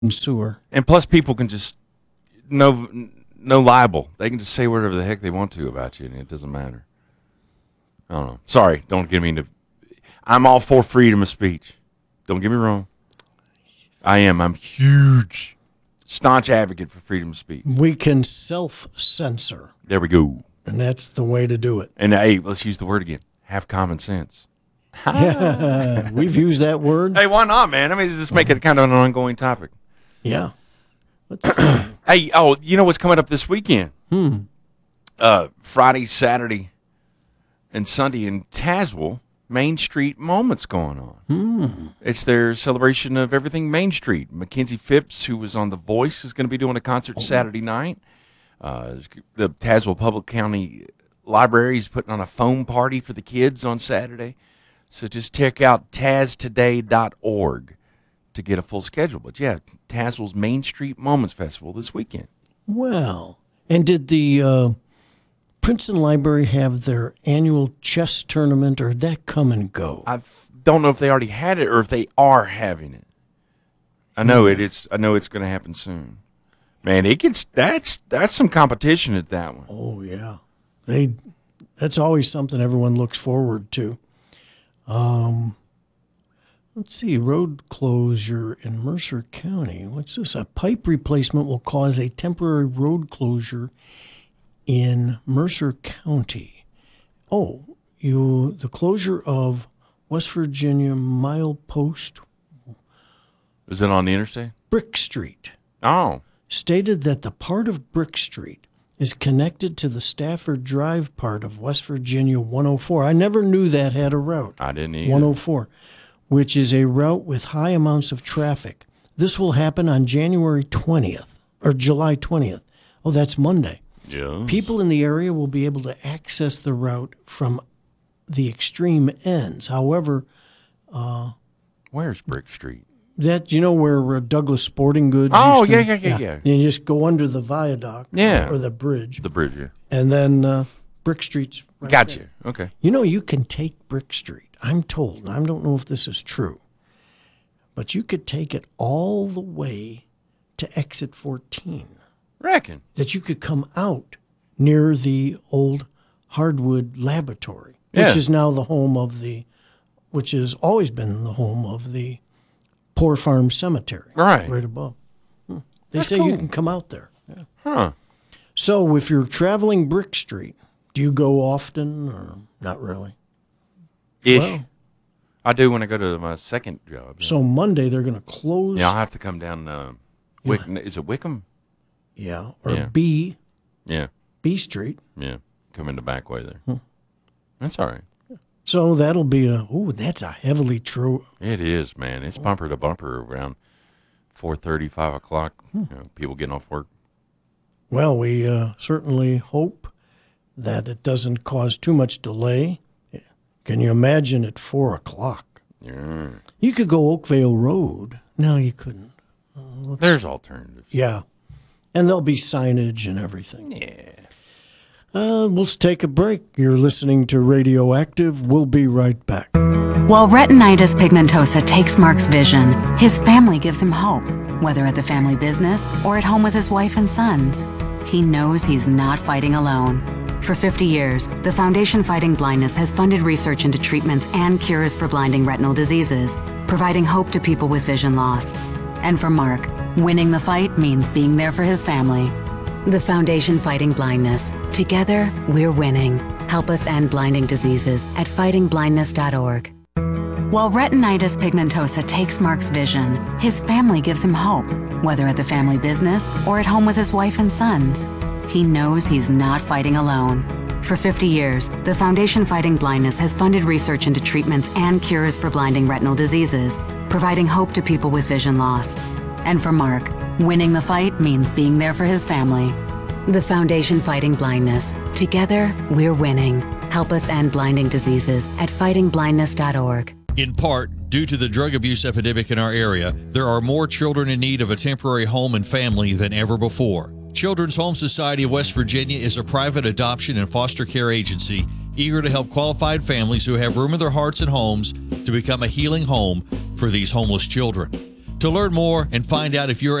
sewer. And plus, people can just no libel. They can just say whatever the heck they want to about you, and it doesn't matter. I don't know. Sorry, don't get me into. I'm all for freedom of speech. Don't get me wrong. I am. I'm huge, staunch advocate for freedom of speech. We can self-censor. There we go. And that's the way to do it. And hey, let's use the word again. Have common sense. Yeah, we've used that word. Hey, why not, man? I mean, just make it kind of an ongoing topic. Yeah. Let's see. Hey, you know what's coming up this weekend? Friday, Saturday, and Sunday in Tazewell, Main Street Moments going on. It's their celebration of everything Main Street. Mackenzie Phipps, who was on The Voice, is going to be doing a concert Saturday night. The Tazewell Public County Library is putting on a foam party for the kids on Saturday. So just check out taztoday.org to get a full schedule. But yeah, Tazewell's Main Street Moments Festival this weekend. Well, and did the Princeton Library have their annual chess tournament, or did that come and go? I don't know if they already had it or if they are having it. I know it is. I know it's going to happen soon. Man, it gets that's some competition at that one. Oh yeah, that's always something everyone looks forward to. Let's see, road closure in Mercer County. What's this? A pipe replacement will cause a temporary road closure in Mercer County. Oh, the closure of West Virginia milepost. Is it on the interstate? Brick Street. Oh. Stated that the part of Brick Street is connected to the Stafford Drive part of West Virginia 104. I never knew that had a route. I didn't either. 104, which is a route with high amounts of traffic. This will happen on January 20th, or July 20th. Oh, that's Monday. Yeah. People in the area will be able to access the route from the extreme ends. However, where's Brick Street? That, where Douglas Sporting Goods Oh, used to, yeah. You just go under the viaduct or the bridge. The bridge, yeah. And then Brick Street's right Gotcha. there. Okay. You can take Brick Street. I'm told, and I don't know if this is true, but you could take it all the way to exit 14. Reckon. That you could come out near the old Hardwood Laboratory, which is now the home of which has always been the home of the Poor Farm Cemetery. Right above. They say you can come out there. Yeah. Huh. So if you're traveling Brick Street, do you go often or not really? Ish. Well, I do when I go to my second job. Yeah. So Monday they're going to close. Yeah, I'll have to come down. Is it Wickham? Yeah, or B. Yeah. B Street. Yeah, come in the back way there. That's all right. So that'll be that's a heavily true. It is, man. It's bumper to bumper around 4:30, 5 o'clock. People getting off work. Well, we certainly hope that it doesn't cause too much delay. Can you imagine at 4 o'clock? Yeah. You could go Oakvale Road. No, you couldn't. There's alternatives. Yeah. And there'll be signage and everything. Yeah. We'll take a break. You're listening to Radioactive. We'll be right back. While retinitis pigmentosa takes Mark's vision, his family gives him hope, whether at the family business or at home with his wife and sons. He knows he's not fighting alone. For 50 years, the Foundation Fighting Blindness has funded research into treatments and cures for blinding retinal diseases, providing hope to people with vision loss. And for Mark, winning the fight means being there for his family. The Foundation Fighting Blindness. Together, we're winning. Help us end blinding diseases at fightingblindness.org. While retinitis pigmentosa takes Mark's vision, his family gives him hope, whether at the family business or at home with his wife and sons. He knows he's not fighting alone. For 50 years, the Foundation Fighting Blindness has funded research into treatments and cures for blinding retinal diseases, providing hope to people with vision loss. And for Mark, winning the fight means being there for his family. The Foundation Fighting Blindness. Together, we're winning. Help us end blinding diseases at fightingblindness.org. In part, due to the drug abuse epidemic in our area, there are more children in need of a temporary home and family than ever before. Children's Home Society of West Virginia is a private adoption and foster care agency eager to help qualified families who have room in their hearts and homes to become a healing home for these homeless children. To learn more and find out if you're